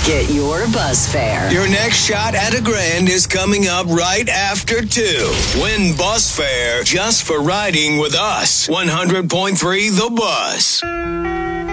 Get your bus fare. Your next shot at $1,000 is coming up right after 2. Win bus fare just for riding with us. 100.3 The Buzz.